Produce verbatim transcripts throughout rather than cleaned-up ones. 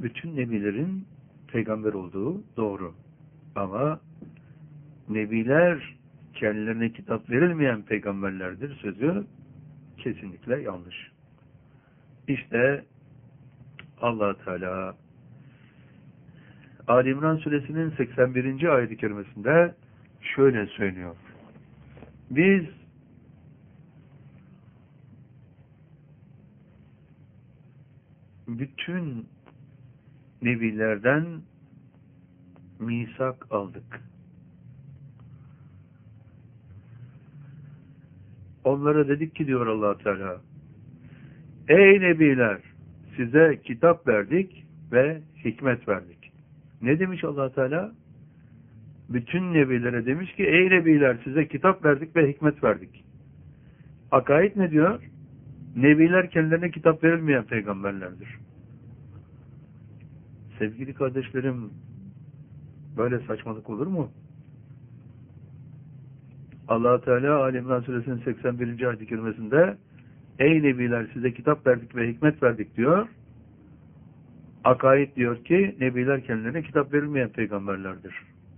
bütün nebilerin peygamber olduğu doğru. Ama nebiler kendilerine kitap verilmeyen peygamberlerdir sözü kesinlikle yanlış. İşte Allah Teala Ali İmran suresinin seksen birinci ayet-i kerimesinde şöyle söylüyor. Biz bütün nebilerden misak aldık. Onlara dedik ki diyor Allah Teala, ey nebiler, size kitap verdik ve hikmet verdik. Ne demiş Allah Teala? Bütün nebilere demiş ki, ey nebiler, size kitap verdik ve hikmet verdik. Akaid ne diyor? Nebiler kendilerine kitap verilmeyen peygamberlerdir. Sevgili kardeşlerim, böyle saçmalık olur mu? Allah Teala Ali İmran suresinin seksen birinci ayet-i kerimesinde ey nebiler, size kitap verdik ve hikmet verdik diyor. Akaid diyor ki nebiler kendilerine kitap verilmeyen peygamberlerdir.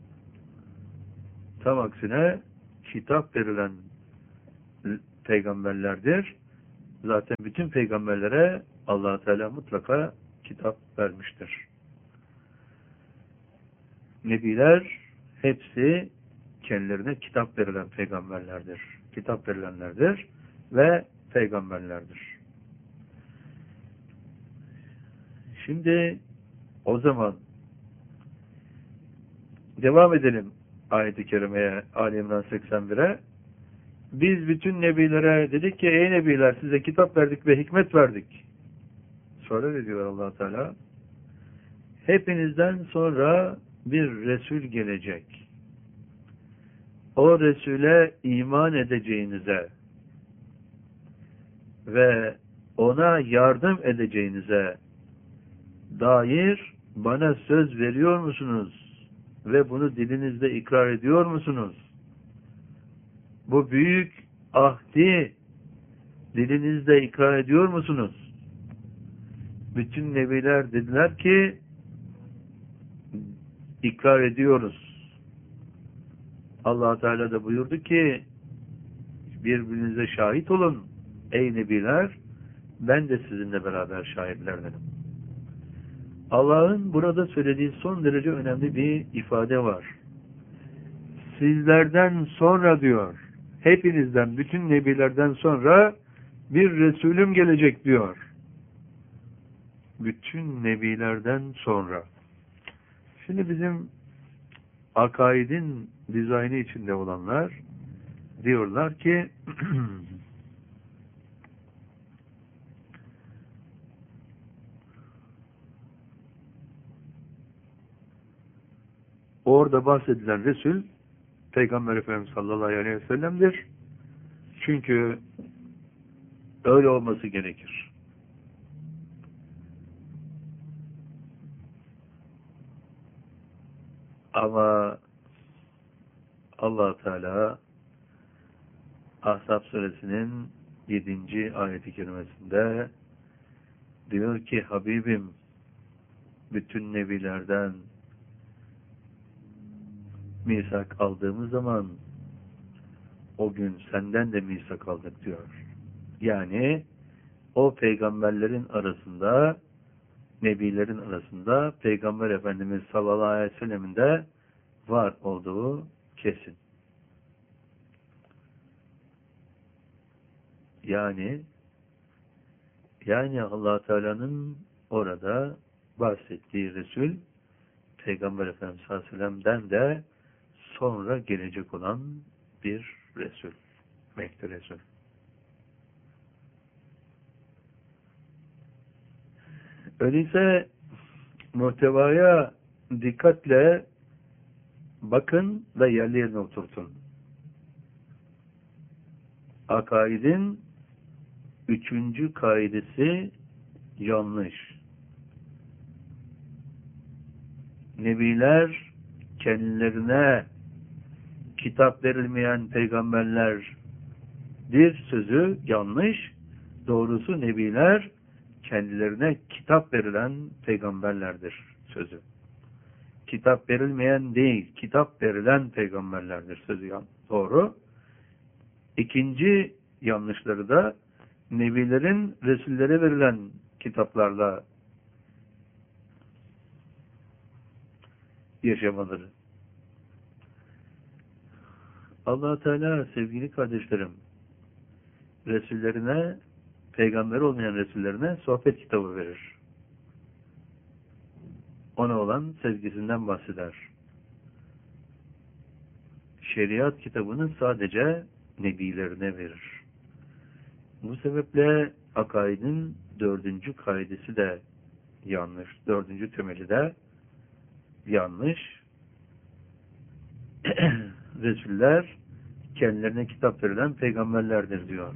Tam aksine kitap verilen peygamberlerdir. Zaten bütün peygamberlere Allah Teala mutlaka kitap vermiştir. Nebiler hepsi kendilerine kitap verilen peygamberlerdir. Kitap verilenlerdir ve peygamberlerdir. Şimdi o zaman devam edelim ayet-i kerimeye, Ali İmran seksen bire. Biz bütün nebilere dedik ki ey nebiler, size kitap verdik ve hikmet verdik. Sonra ne diyor Allah Teala? Hepinizden sonra bir Resul gelecek. O Resul'e iman edeceğinize ve ona yardım edeceğinize dair bana söz veriyor musunuz? Ve bunu dilinizde ikrar ediyor musunuz? Bu büyük ahdi dilinizde ikrar ediyor musunuz? Bütün nebiler dediler ki ikrar ediyoruz. Allah Teala da buyurdu ki birbirinize şahit olun ey nebiler, ben de sizinle beraber şahitlerdenim. Allah'ın burada söylediği son derece önemli bir ifade var. Sizlerden sonra diyor, hepinizden, bütün nebilerden sonra bir Resulüm gelecek diyor. Bütün nebilerden sonra. Şimdi bizim akaidin dizaynı içinde olanlar diyorlar ki orada bahsedilen Resul Peygamber Efendimiz sallallahu aleyhi ve sellem'dir. Çünkü öyle olması gerekir. Ama Allah Teala Ahzab suresinin yedinci ayet-i kerimesinde diyor ki Habibim, bütün nebilerden misak aldığımız zaman o gün senden de misak aldık diyor. Yani o peygamberlerin arasında, nebilerin arasında Peygamber Efendimiz sallallahu aleyhi ve sellem'in de var olduğu kesin. Yani yani Allah Teala'nın orada bahsettiği Resul Peygamber Efendimiz sallallahu aleyhi ve sellem'den de sonra gelecek olan bir Resul. Mehdi Resul. Öyleyse muhtevaya dikkatle bakın ve yerli yerine oturtun. Akaidin üçüncü kaidesi yanlış. Nebiler kendilerine kitap verilmeyen peygamberlerdir sözü yanlış. Doğrusu nebiler kendilerine kitap verilen peygamberlerdir sözü. Kitap verilmeyen değil, kitap verilen peygamberlerdir sözü doğru. İkinci yanlışları da nebilerin resullere verilen kitaplarla yaşamaları. Allah Teala sevgili kardeşlerim, resullerine, peygamber olmayan resullerine sohbet kitabı verir. Ona olan sevgisinden bahseder. Şeriat kitabını sadece nebilerine verir. Bu sebeple akaidin dördüncü kaidesi de yanlış. Dördüncü temeli de yanlış. Resuller kendilerine kitap verilen peygamberlerdir diyor.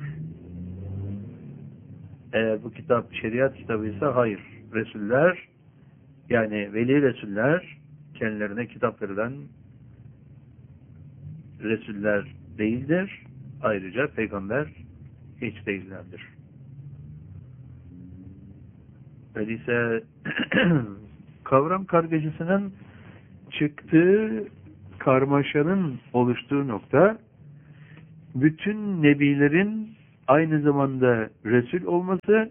Eğer bu kitap şeriat kitabıysa hayır. Resuller yani veli Resuller kendilerine kitap verilen Resuller değildir. Ayrıca peygamber hiç değillerdir. Öyleyse kavram kargaşasının çıktığı karmaşanın oluştuğu nokta bütün nebilerin aynı zamanda Resul olması,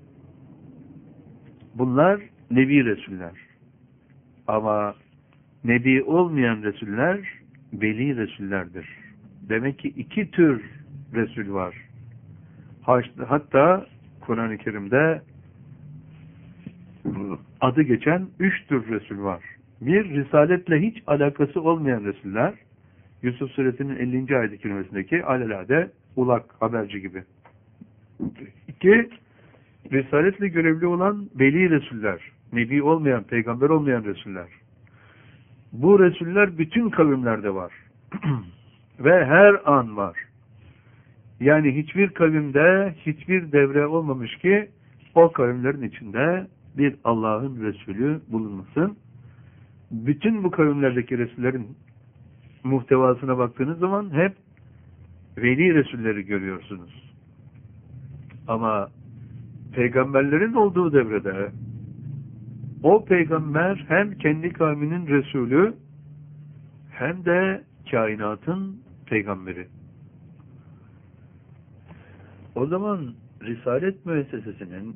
bunlar Nebi Resuller. Ama Nebi olmayan Resuller Veli Resullerdir. Demek ki iki tür Resul var. Hatta Kur'an-ı Kerim'de adı geçen üç tür Resul var. Bir, Risaletle hiç alakası olmayan Resuller. Yusuf Suresinin ellinci ayet-i kerimesindeki alelade ulak, haberci gibi. İki, Risaletle görevli olan Veli Resuller. Nebi olmayan, peygamber olmayan Resuller. Bu Resuller bütün kavimlerde var. Ve her an var. Yani hiçbir kavimde hiçbir devre olmamış ki o kavimlerin içinde bir Allah'ın Resulü bulunmasın. Bütün bu kavimlerdeki Resullerin muhtevasına baktığınız zaman hep Veli Resulleri görüyorsunuz. Ama peygamberlerin olduğu devrede o peygamber hem kendi kavminin Resulü hem de kainatın peygamberi. O zaman Risalet müessesesinin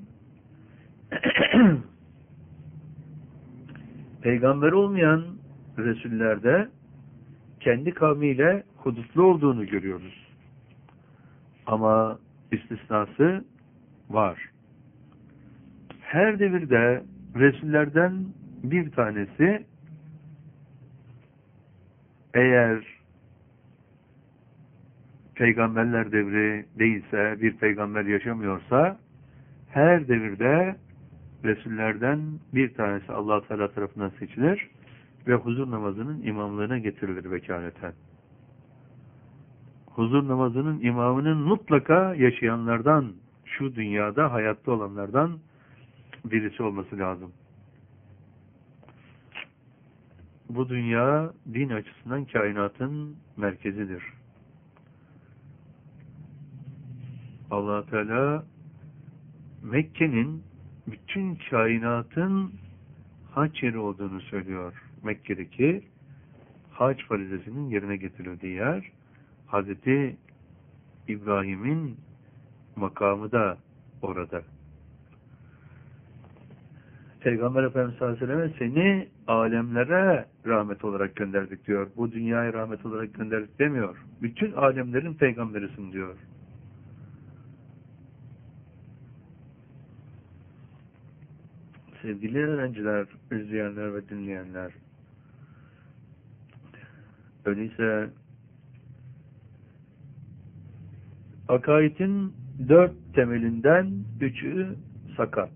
peygamber olmayan Resullerde kendi kavmiyle hudutlu olduğunu görüyoruz. Ama istisnası var. Her devirde Resullerden bir tanesi eğer peygamberler devri değilse, bir peygamber yaşamıyorsa her devirde Resullerden bir tanesi Allah Teala tarafından seçilir ve huzur namazının imamlığına getirilir vekaleten. Huzur namazının imamının mutlaka yaşayanlardan, şu dünyada hayatta olanlardan birisi olması lazım. Bu dünya din açısından kainatın merkezidir. Allah Teala Mekke'nin bütün kainatın hac yeri olduğunu söylüyor. Mekke'deki hac farizesinin yerine getirildiği yer, Hazreti İbrahim'in makamı da orada. Peygamber Efendimiz sallallahu aleyhi ve sellem seni alemlere rahmet olarak gönderdik diyor. Bu dünyaya rahmet olarak gönderdik demiyor. Bütün alemlerin peygamberisin diyor. Sevgili öğrenciler, izleyenler ve dinleyenler, öyleyse akaidin dört temelinden üçü sakat.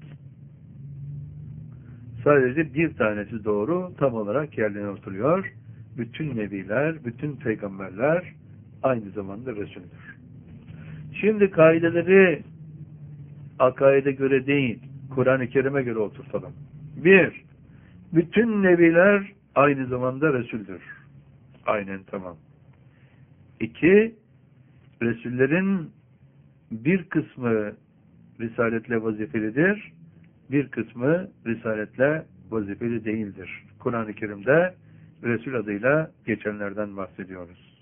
Sadece bir tanesi doğru, tam olarak yerine oturuyor. Bütün nebiler, bütün peygamberler aynı zamanda Resul'dür. Şimdi kaideleri akaide göre değil, Kur'an-ı Kerim'e göre oturtalım. Bir, bütün nebiler aynı zamanda Resul'dür. Aynen tamam. İki, Resullerin bir kısmı risaletle vazifelidir, bir kısmı risaletle vazifeli değildir. Kur'an-ı Kerim'de Resul adıyla geçenlerden bahsediyoruz.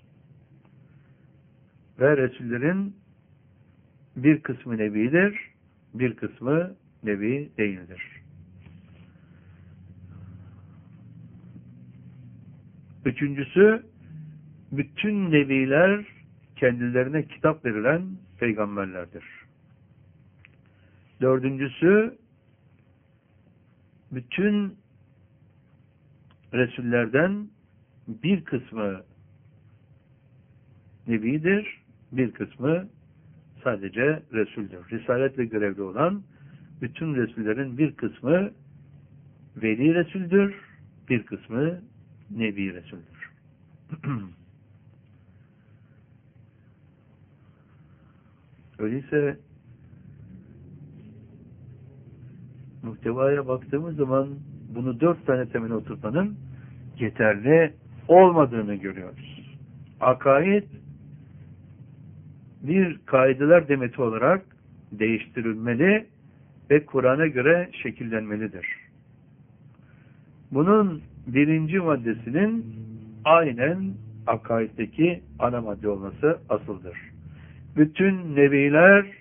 Ve Resullerin bir kısmı nebidir, bir kısmı nebi değildir. Üçüncüsü, bütün nebiler kendilerine kitap verilen peygamberlerdir. Dördüncüsü, bütün Resullerden bir kısmı nebidir, bir kısmı sadece Resul'dür. Risaletle görevli olan bütün Resullerin bir kısmı veli Resul'dür, bir kısmı nebi Resul'dür. Öyleyse muhtevaya baktığımız zaman bunu dört tane temele oturtmanın yeterli olmadığını görüyoruz. Akaid bir kaideler demeti olarak değiştirilmeli ve Kur'an'a göre şekillenmelidir. Bunun birinci maddesinin aynen akaiddeki ana madde olması asıldır. Bütün nebiler